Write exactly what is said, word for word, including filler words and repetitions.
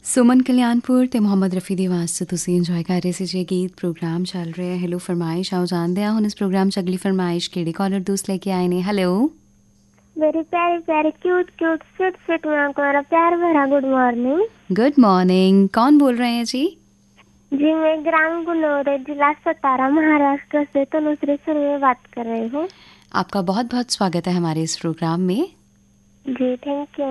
सुमन कल्याणपुर ते ਮੁਹੰਮਦ ਰਫੀ ਦੀ ਆਵਾਜ਼ 'ਚ ਤੁਸੀਂ ਇੰਜੋਏ ਕਰ ਰਹੇ ਸੀ ਜੇ ਗੀਤ ਪ੍ਰੋਗਰਾਮ ਚੱਲ ਰਿਹਾ ਹੈਲੋ ਫਰਮਾਇਸ਼ ਆਓ ਜਾਣਦੇ ਹਾਂ ਹੁਣ ਇਸ ਪ੍ਰੋਗਰਾਮ 'ਚ ਅਗਲੀ ਫਰਮਾਇਸ਼ ਕਿਹੜੇ ਕਾਲਰ ਦੋਸਤ ਲੈ ਕੇ ਆਏ ਨੇ ਹੈਲੋ मेरी प्यारी प्यारी cute cute sweet sweet ma'am को मेरा प्यार भरा गुड मॉर्निंग। गुड मॉर्निंग कौन बोल रहे हैं जी? जी मैं ग्राम गुनोरे जिला सतारा महाराष्ट्र से तनुश्री सुर्वे बात कर रही हूँ। आपका बहुत बहुत स्वागत है हमारे इस प्रोग्राम में। जी थैंक यू।